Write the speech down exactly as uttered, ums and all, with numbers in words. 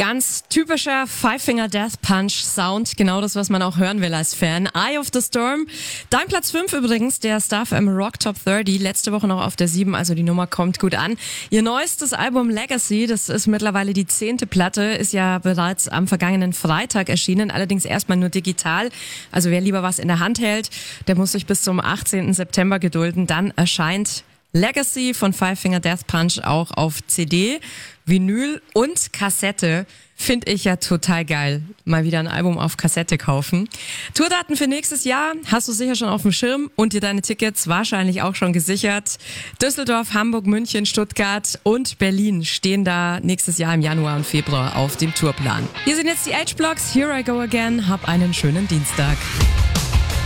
Ganz typischer Five Finger Death Punch Sound, genau das, was man auch hören will als Fan. Eye of the Storm. Dein Platz fünf übrigens, der Star F M Rock Top dreißig, letzte Woche noch auf der sieben, also die Nummer kommt gut an. Ihr neuestes Album Legacy, das ist mittlerweile die zehnte Platte, ist ja bereits am vergangenen Freitag erschienen, allerdings erstmal nur digital. Also wer lieber was in der Hand hält, der muss sich bis zum achtzehnten September gedulden. Dann erscheint Legacy von Five Finger Death Punch auch auf C D, Vinyl und Kassette. Finde ich ja total geil. Mal wieder ein Album auf Kassette kaufen. Tourdaten für nächstes Jahr hast du sicher schon auf dem Schirm und dir deine Tickets wahrscheinlich auch schon gesichert. Düsseldorf, Hamburg, München, Stuttgart und Berlin stehen da nächstes Jahr im Januar und Februar auf dem Tourplan. Hier sind jetzt die H-Blocks. Here I Go Again. Hab einen schönen Dienstag.